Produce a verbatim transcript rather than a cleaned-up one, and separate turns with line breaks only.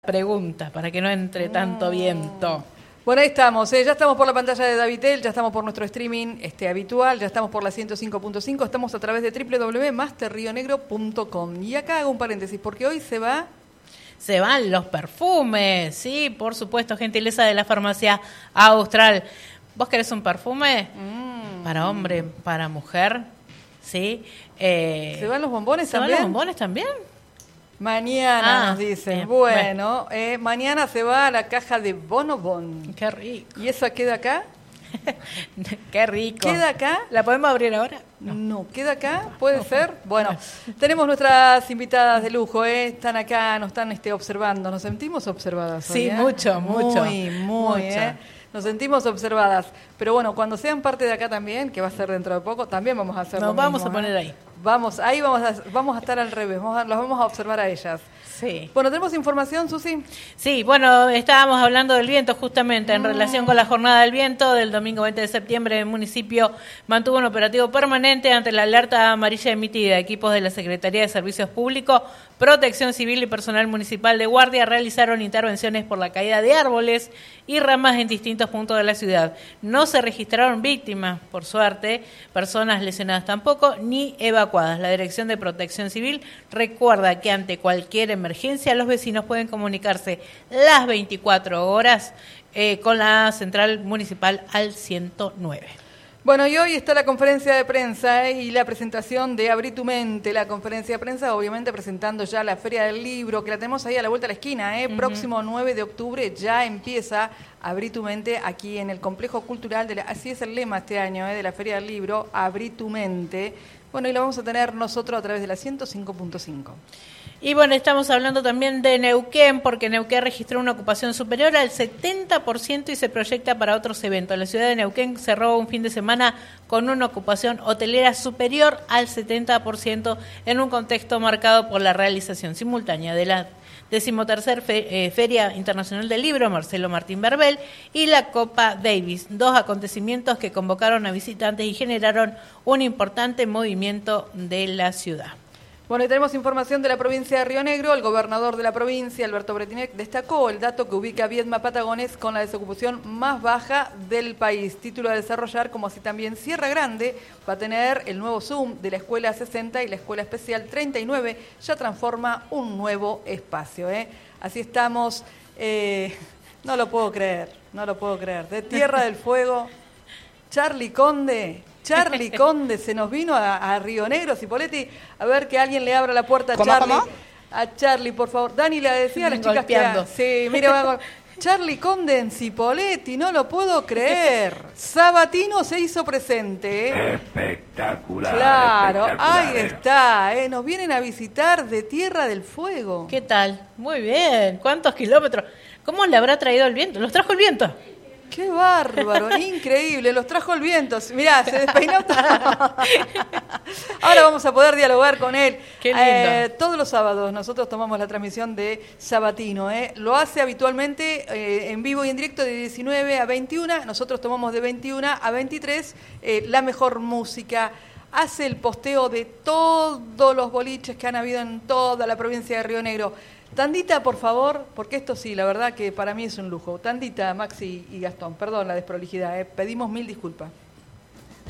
pregunta para que no entre tanto viento.
Bueno, ahí estamos, eh, ya estamos por la pantalla de Davitel, ya estamos por nuestro streaming este, habitual, ya estamos por la ciento cinco punto cinco, estamos a través de doble u doble u doble u punto master rio negro punto com. Y acá hago un paréntesis, porque hoy se va...
Se van los perfumes, sí, por supuesto, gentileza de la farmacia Austral. ¿Vos querés un perfume? Mm. Para hombre, para mujer, ¿sí? Eh,
¿Se van los bombones
¿se
también?
¿Se van los bombones también?
Mañana,
ah,
nos dicen.
Bien,
bueno, eh, mañana se va a la caja de Bonobon.
Qué rico.
¿Y esa queda acá?
Qué rico.
¿Queda acá?
¿La podemos abrir ahora?
No, no ¿queda acá? ¿Puede no, ser? Bueno, no. Tenemos nuestras invitadas de lujo, ¿eh? Están acá, nos están este, observando. ¿Nos sentimos observadas hoy?
Sí,
¿eh?
mucho, mucho.
Muy, muy, mucho. ¿eh? Nos sentimos observadas. Pero bueno, cuando sean parte de acá también, que va a ser dentro de poco, también vamos a hacer
Nos
lo
vamos
mismo,
a poner
¿eh?
ahí.
Vamos, ahí vamos a, vamos a estar al revés, vamos a, las vamos a observar a ellas.
Sí.
Bueno, ¿tenemos información, Susi?
Sí, bueno, estábamos hablando del viento justamente en mm. relación con la jornada del viento del domingo veinte de septiembre. El municipio mantuvo un operativo permanente ante la alerta amarilla emitida. Equipos de la Secretaría de Servicios Públicos, Protección Civil y personal municipal de guardia realizaron intervenciones por la caída de árboles y ramas en distintos puntos de la ciudad. No se registraron víctimas, por suerte, personas lesionadas tampoco, ni evacuadas. La Dirección de Protección Civil recuerda que ante cualquier emergencia los vecinos pueden comunicarse las veinticuatro horas eh, con la central municipal al ciento nueve.
Bueno, y hoy está la conferencia de prensa eh, y la presentación de Abrí tu Mente, la conferencia de prensa, obviamente presentando ya la Feria del Libro, que la tenemos ahí a la vuelta de la esquina, eh, uh-huh. Próximo nueve de octubre ya empieza Abrí tu Mente aquí en el Complejo Cultural, de la, así es el lema este año eh, de la Feria del Libro, Abrí tu Mente. Bueno, y lo vamos a tener nosotros a través de la ciento cinco punto cinco.
Y bueno, estamos hablando también de Neuquén, porque Neuquén registró una ocupación superior al setenta por ciento y se proyecta para otros eventos. La ciudad de Neuquén cerró un fin de semana con una ocupación hotelera superior al setenta por ciento en un contexto marcado por la realización simultánea de la decimotercer fe, eh, Feria Internacional del Libro Marcelo Martín Verbel y la Copa Davis, dos acontecimientos que convocaron a visitantes y generaron un importante movimiento de la ciudad.
Bueno, y tenemos información de la provincia de Río Negro. El gobernador de la provincia, Alberto Bretinec, destacó el dato que ubica a Viedma Patagones con la desocupación más baja del país. Título a desarrollar, como así también Sierra Grande va a tener el nuevo Zoom de la Escuela sesenta y la Escuela Especial treinta y nueve. Ya transforma un nuevo espacio, ¿eh? Así estamos. Eh, no lo puedo creer, no lo puedo creer. De Tierra del Fuego, Charlie Conde... Charlie Conde se nos vino a, a Río Negro, Cipoletti, a ver que alguien le abra la puerta a
¿Cómo,
Charlie.
cómo?
A Charlie, por favor. Dani le decía a las chicas
golpeando.
que... Sí, mira, Charlie Conde en Cipoletti, no lo puedo creer. Sabatino se hizo presente. ¿eh?
Espectacular.
Claro,
espectacular.
ahí está. ¿eh? Nos vienen a visitar de Tierra del Fuego.
¿Qué tal? Muy bien. ¿Cuántos kilómetros? ¿Cómo le habrá traído el viento? ¿Los trajo el viento?
¡Qué bárbaro! Increíble, los trajo el viento. Mirá, se despeinó. Ahora vamos a poder dialogar con él.
¡Qué lindo!
Eh, todos los sábados nosotros tomamos la transmisión de Sabatino. ¿eh? Lo hace habitualmente eh, en vivo y en directo de diecinueve a veintiuna. Nosotros tomamos de veintiuna a veintitrés eh, la mejor música. Hace el posteo de todos los boliches que han habido en toda la provincia de Río Negro. Tandita, por favor, porque esto sí, la verdad que para mí es un lujo. Tandita, Maxi y Gastón, perdón la desprolijidad, ¿eh? Pedimos mil disculpas.